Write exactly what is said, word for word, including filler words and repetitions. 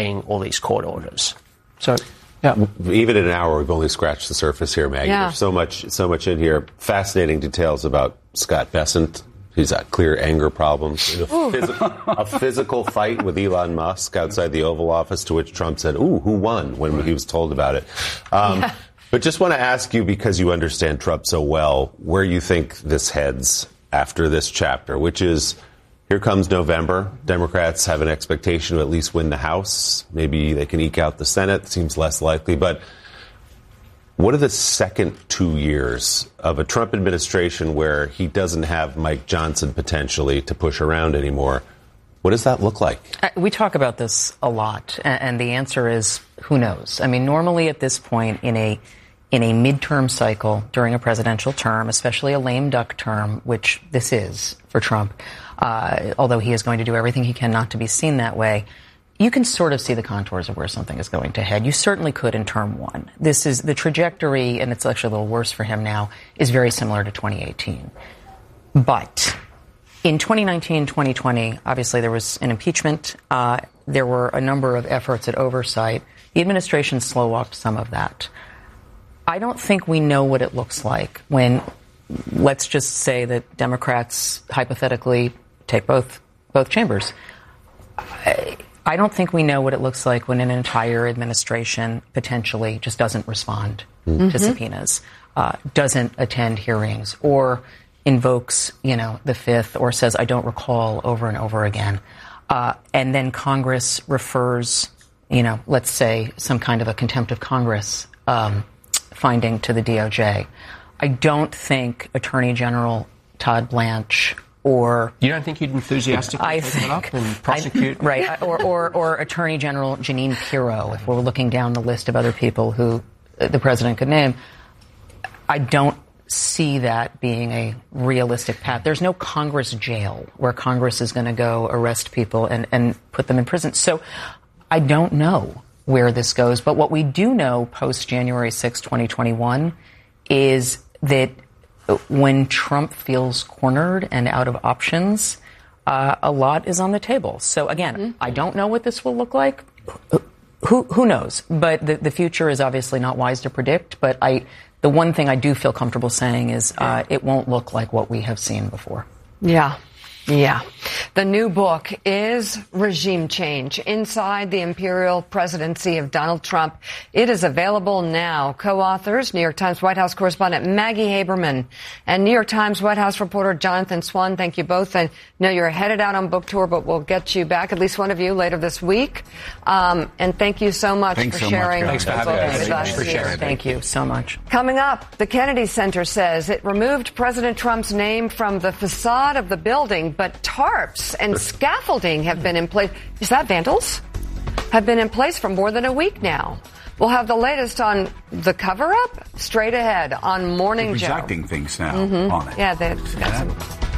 all these court orders. So, yeah. Even in an hour, we've only scratched the surface here, Maggie. Yeah. There's so much, so much in here. Fascinating details about Scott Bessent. He's got clear anger problems. A, phys- a physical fight with Elon Musk outside the Oval Office, to which Trump said, "Ooh, who won?" when he was told about it. Um, yeah. But just want to ask you, because you understand Trump so well, where you think this heads after this chapter, which is, here comes November. Democrats have an expectation to at least win the House. Maybe they can eke out the Senate. Seems less likely. But what are the second two years of a Trump administration where he doesn't have Mike Johnson potentially to push around anymore? What does that look like? We talk about this a lot, and the answer is, who knows? I mean, normally at this point in a in a midterm cycle during a presidential term, especially a lame duck term, which this is for Trump, uh, although he is going to do everything he can not to be seen that way, you can sort of see the contours of where something is going to head. You certainly could in term one. This is the trajectory, and it's actually a little worse for him now, is very similar to twenty eighteen. But in twenty nineteen, twenty twenty, obviously there was an impeachment. Uh, there were a number of efforts at oversight. The administration slow-walked some of that. I don't think we know what it looks like when, let's just say that Democrats hypothetically take both both chambers. I, I don't think we know what it looks like when an entire administration potentially just doesn't respond mm-hmm. to subpoenas, uh, doesn't attend hearings, or invokes, you know, the Fifth, or says, I don't recall, over and over again. Uh, and then Congress refers, you know, let's say some kind of a contempt of Congress um, finding to the D O J. I don't think Attorney General Todd Blanche or... You don't think he'd enthusiastically I take think, it up and prosecute? I, right. Or, or, or Attorney General Jeanine Pirro, if we're looking down the list of other people who the president could name. I don't see that being a realistic path. There's no Congress jail where Congress is going to go arrest people and, and put them in prison. So I don't know where this goes. But what we do know post January sixth, twenty twenty-one is that when Trump feels cornered and out of options, uh, a lot is on the table. So again, mm-hmm. I don't know what this will look like. Who who knows? But the, the future is obviously not wise to predict. But I, the one thing I do feel comfortable saying is uh, it won't look like what we have seen before. Yeah. Yeah. The new book is Regime Change: Inside the Imperial Presidency of Donald Trump. It is available now. Co-authors, New York Times White House correspondent Maggie Haberman and New York Times White House reporter Jonathan Swan. Thank you both. I know you're headed out on book tour, but we'll get you back, at least one of you, later this week. Um, and thank you so much Thanks for so sharing. Much, Thanks for having us. Thanks for sharing. Thank you so much. Coming up, the Kennedy Center says it removed President Trump's name from the facade of the building, but tarps and scaffolding have been in place. Is that vandals? Have been in place for more than a week now. We'll have the latest on the cover-up straight ahead on Morning Joe. Projecting things now mm-hmm. on it. Yeah, they've got some